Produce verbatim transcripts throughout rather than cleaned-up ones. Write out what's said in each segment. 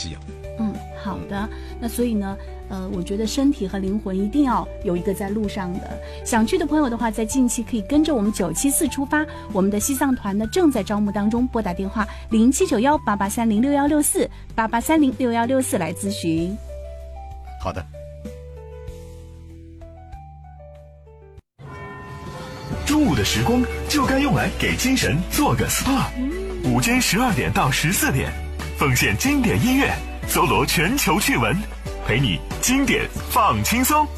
夕阳。 嗯，好的。那所以呢，呃，我觉得身体和灵魂一定要有一个在路上的。想去的朋友的话，在近期可以跟着我们九七四出发，我们的西藏团呢正在招募当中，拨打电话零七九幺八八三零六幺六四八八三零六幺六四来咨询。 好的。 中午的时光就该用来给精神做个 S P A。 午间十二点到十四点，奉献经典音乐，搜罗全球趣闻，陪你经典放轻松。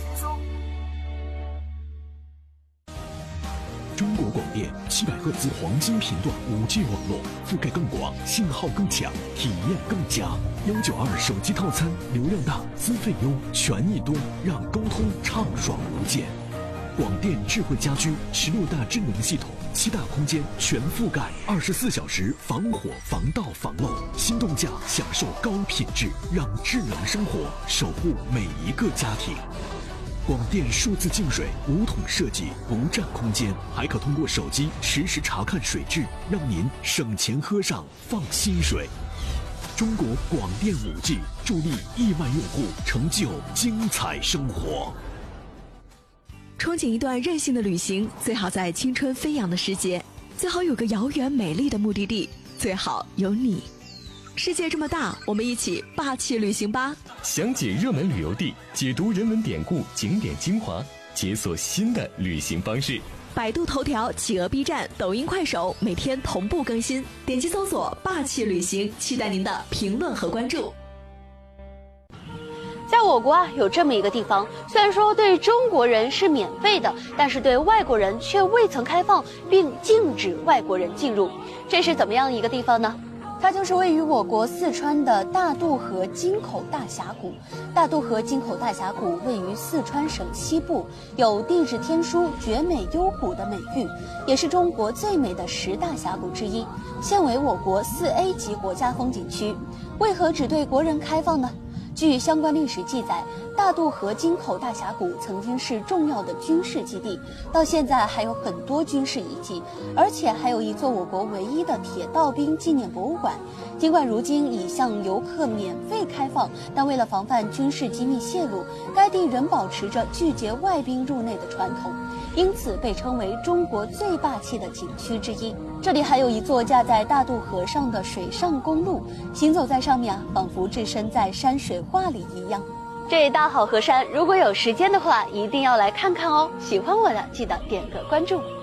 中国广电七百赫兹黄金频段 五 G 网络，覆盖更广，信号更强，体验更佳。幺九二手机套餐，流量大，资费优，权益多，让沟通畅爽无间。广电智慧家居十六大智能系统，七大空间全覆盖，二十四小时防火防盗防漏，心动价享受高品质，让智能生活守护每一个家庭。广电数字净水无桶设计，不占空间，还可通过手机实时查看水质，让您省钱喝上放心水。中国广电 五 G 助力亿万用户成就精彩生活。 憧憬一段任性的旅行，最好在青春飞扬的时节，最好有个遥远美丽的目的地，最好有你。世界这么大，我们一起霸气旅行吧！ 详解热门旅游地，解读人文典故、景点精华，解锁新的旅行方式。 百度头条、企鹅 B 站、抖音、快手每天同步更新，点击搜索“霸气旅行”，期待您的评论和关注。 在我国啊，有这么一个地方，虽然说对中国人是免费的，但是对外国人却未曾开放，并禁止外国人进入。这是怎么样一个地方呢？它就是位于我国四川的大渡河金口大峡谷。大渡河金口大峡谷位于四川省西部，有地质天书绝美幽谷的美誉，也是中国最美的十大峡谷之一，现为我国四 A 级国家风景区。为何只对国人开放呢？据相关历史记载，大渡河金口大峡谷曾经是重要的军事基地，到现在还有很多军事遗迹，而且还有一座我国唯一的铁道兵纪念博物馆。尽管如今已向游客免费开放，但为了防范军事机密泄露，该地仍保持着拒绝外宾入内的传统，因此被称为中国最霸气的景区之一。这里还有一座架在大渡河上的水上公路，行走在上面啊，仿佛置身在山水画里一样。这大好河山，如果有时间的话，一定要来看看哦。喜欢我的，记得点个关注。